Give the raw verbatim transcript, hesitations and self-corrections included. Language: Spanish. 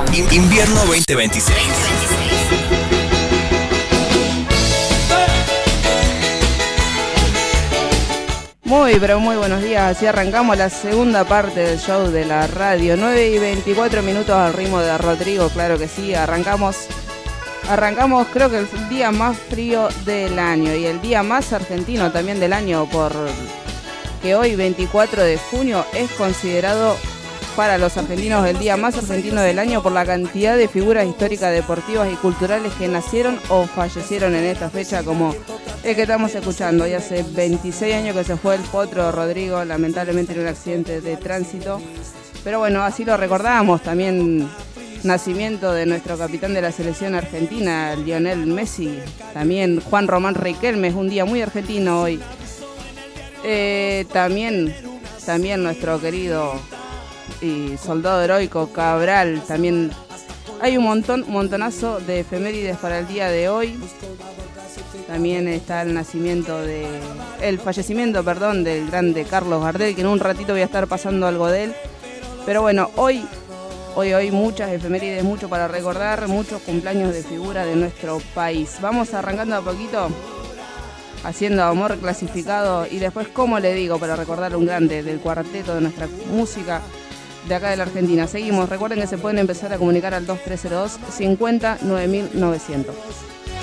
Invierno veinte veintiséis. Muy, pero muy buenos días. Así arrancamos la segunda parte del show de la radio. nueve y veinticuatro minutos al ritmo de Rodrigo, claro que sí. Arrancamos, arrancamos creo que el día más frío del año y el día más argentino también del año, por que hoy, veinticuatro de junio, es considerado para los argentinos el día más argentino del año por la cantidad de figuras históricas, deportivas y culturales que nacieron o fallecieron en esta fecha, como el que estamos escuchando. Hoy hace veintiséis años que se fue el Potro Rodrigo, lamentablemente en un accidente de tránsito. Pero bueno, así lo recordamos. También nacimiento de nuestro capitán de la selección argentina, Lionel Messi. También Juan Román Riquelme, es un día muy argentino hoy. Eh, también, también nuestro querido y soldado heroico Cabral. También hay un montón, un montonazo de efemérides para el día de hoy. También está el nacimiento de, el fallecimiento, perdón, del grande Carlos Gardel, que en un ratito voy a estar pasando algo de él. Pero bueno, hoy, hoy, hoy muchas efemérides, mucho para recordar, muchos cumpleaños de figura de nuestro país. Vamos arrancando a poquito, haciendo amor clasificado y después, como le digo, para recordar un grande del cuarteto de nuestra música de acá de la Argentina. Seguimos, recuerden que se pueden empezar a comunicar al dos tres cero dos cincuenta nueve mil novecientos.